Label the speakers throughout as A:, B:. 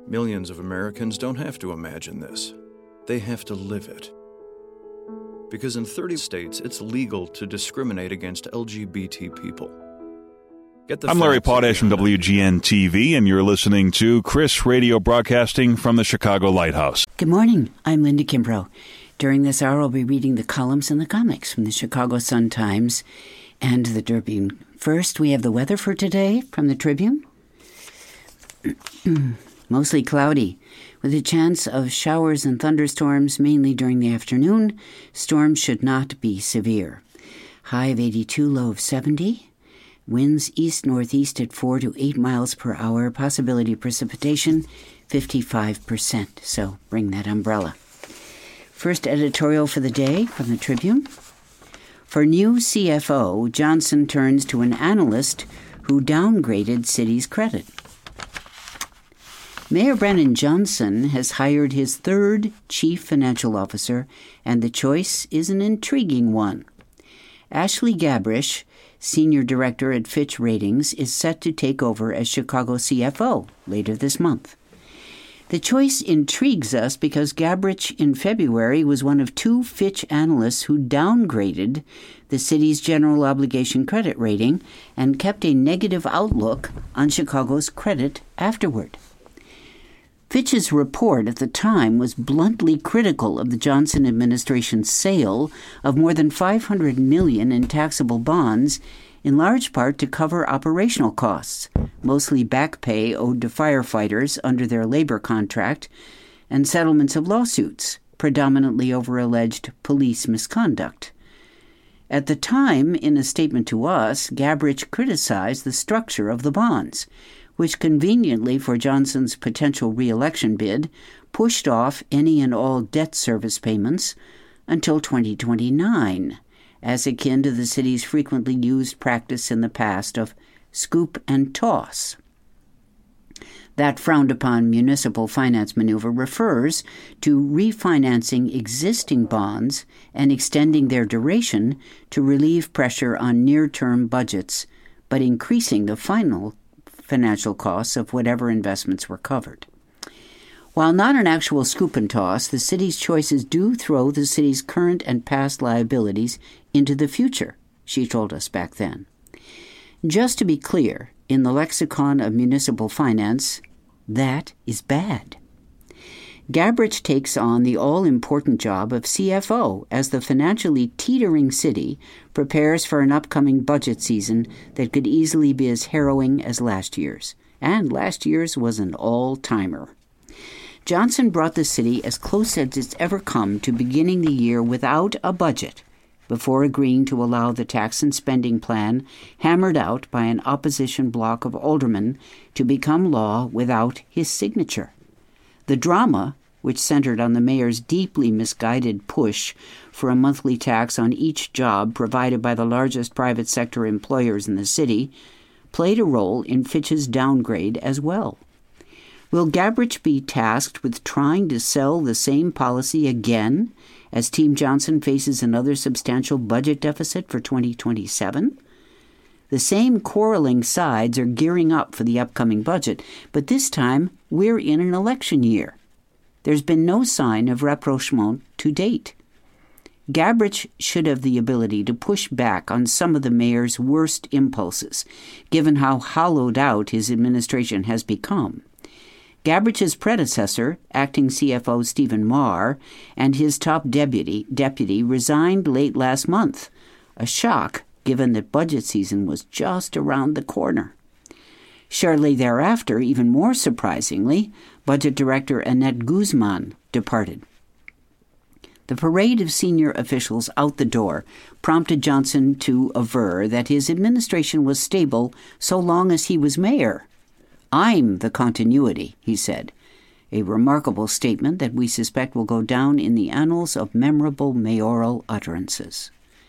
A: Millions of Americans don't have to imagine this. They have to live it. Because in 30 states, it's legal to discriminate against LGBT people.
B: I'm Larry Potash from WGN-TV, and you're listening to Chris Radio broadcasting from the Chicago Lighthouse.
C: Good morning. I'm Linda Kimbrough. During this hour, I'll be reading the columns and the comics from the Chicago Sun-Times and the Tribune. First, we have the weather for today from the Tribune. Mostly cloudy, with a chance of showers and thunderstorms mainly during the afternoon. Storms should not be severe. High of 82, low of 70. Winds east-northeast at 4 to 8 miles per hour. Possibility of precipitation, 55%. So bring that umbrella. First editorial for the day from the Tribune. For new CFO, Johnson turns to an analyst who downgraded city's credit. Mayor Brennan Johnson has hired his third chief financial officer, and the choice is an intriguing one. Ashley Gabrish, senior director at Fitch Ratings, is set to take over as Chicago CFO later this month. The choice intrigues us because Gabrish in February was one of two Fitch analysts who downgraded the city's general obligation credit rating and kept a negative outlook on Chicago's credit afterward. Fitch's report at the time was bluntly critical of the Johnson administration's sale of more than $500 million in taxable bonds, in large part to cover operational costs, mostly back pay owed to firefighters under their labor contract, and settlements of lawsuits, predominantly over alleged police misconduct. At the time, in a statement to us, Gabrish criticized the structure of the bonds, which conveniently for Johnson's potential re-election bid pushed off any and all debt service payments until 2029, as akin to the city's frequently used practice in the past of scoop and toss. That frowned-upon municipal finance maneuver refers to refinancing existing bonds and extending their duration to relieve pressure on near-term budgets, but increasing the final financial costs of whatever investments were covered. While not an actual scoop and toss, the city's choices do throw the city's current and past liabilities into the future, she told us back then. Just to be clear, in the lexicon of municipal finance, that is bad. Gabrish takes on the all-important job of CFO as the financially teetering city prepares for an upcoming budget season that could easily be as harrowing as last year's. And last year's was an all-timer. Johnson brought the city as close as it's ever come to beginning the year without a budget before agreeing to allow the tax and spending plan hammered out by an opposition bloc of aldermen to become law without his signature. The drama, which centered on the mayor's deeply misguided push for a monthly tax on each job provided by the largest private sector employers in the city, played a role in Fitch's downgrade as well. Will Gabrish be tasked with trying to sell the same policy again as Team Johnson faces another substantial budget deficit for 2027? The same quarreling sides are gearing up for the upcoming budget, but this time we're in an election year. There's been no sign of rapprochement to date. Gabrish should have the ability to push back on some of the mayor's worst impulses, given how hollowed out his administration has become. Gabrish's predecessor, acting CFO Stephen Marr, and his top deputy resigned late last month, a shock given that budget season was just around the corner. Shortly thereafter, even more surprisingly, Budget Director Annette Guzman departed. The parade of senior officials out the door prompted Johnson to aver that his administration was stable so long as he was mayor. "I'm the continuity," he said, a remarkable statement that we suspect will go down in the annals of memorable mayoral utterances.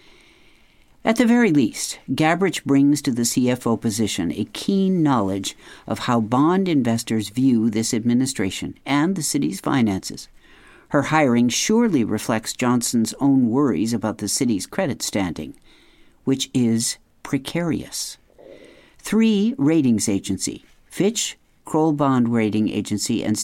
C: At the very least, Gabrish brings to the CFO position a keen knowledge of how bond investors view this administration and the city's finances. Her hiring surely reflects Johnson's own worries about the city's credit standing, which is precarious. 3 ratings agency, Fitch, Kroll Bond Rating Agency, and